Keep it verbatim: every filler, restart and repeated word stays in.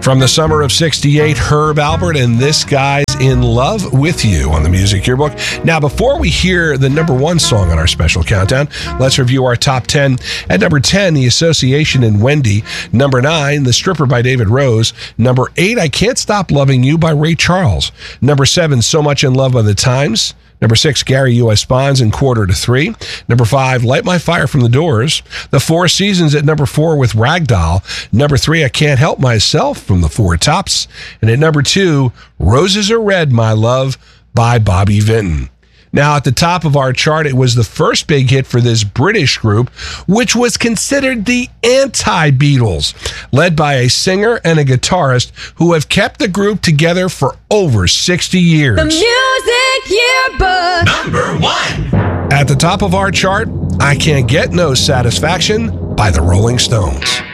From the summer of sixty-eight, Herb Alpert and This Guy's in Love with You on the Music Yearbook. Now, before we hear the number one song on our special countdown, let's review our top ten. At number ten, The Association and Wendy. Number nine, The Stripper by David Rose. Number eight, I Can't Stop Loving You by Ray Charles. Number seven, So Much in Love by The Times. Number six, Gary U S. Bonds in Quarter to Three. Number five, Light My Fire from The Doors. The Four Seasons at number four with Ragdoll. Number three, I Can't Help Myself from The Four Tops. And at number two, Roses Are Red, My Love by Bobby Vinton. Now, at the top of our chart, it was the first big hit for this British group, which was considered the anti-Beatles, led by a singer and a guitarist who have kept the group together for over sixty years. The Music Yearbook. Number one. At the top of our chart, I Can't Get No Satisfaction by the Rolling Stones.